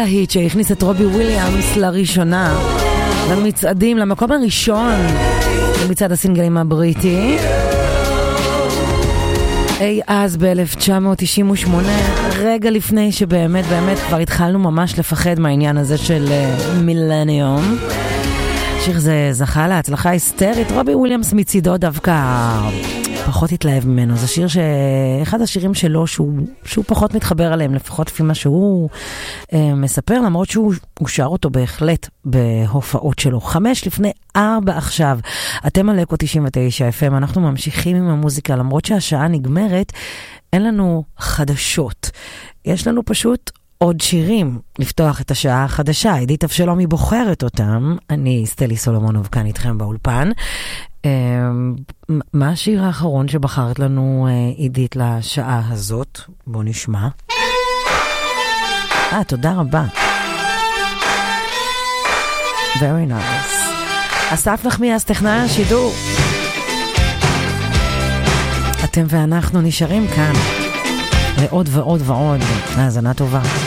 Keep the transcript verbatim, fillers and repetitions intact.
להיט שהכניס את רובי וויליאמס לראשונה למצעדים, למקום הראשון במצעד הסינגלים הבריטי אי אז ב-אלף תשע מאות תשעים ושמונה, רגע לפני שבאמת באמת כבר התחלנו ממש לפחד מהעניין הזה של uh, מילניום. שיר זה זכה להצלחה היסטרית. רובי וויליאמס מצידו דווקא פחות התלהב ממנו. זה שיר שאחד השירים שלו שהוא, שהוא פחות מתחבר עליהם, לפחות לפי מה שהוא אה, מספר, למרות שהוא שר אותו בהחלט בהופעות שלו. חמש לפני ארבע עכשיו. אתם על אקו תשעים ותשע אף אם, אנחנו ממשיכים עם המוזיקה, למרות שהשעה נגמרת, אין לנו חדשות. יש לנו פשוט עוד שירים לפתוח את השעה החדשה. עידית אבשלומי בוחרת אותם. אני סטלי סולומונוב כאן איתכם באולפן. מה השיר האחרון שבחרת לנו עידית לשעה הזאת? בוא נשמע. אה, תודה רבה. Very nice. אסף נחמיאס, טכנאי השידור. אתם ואנחנו נשארים כאן לעוד ועוד ועוד. האזנה טובה.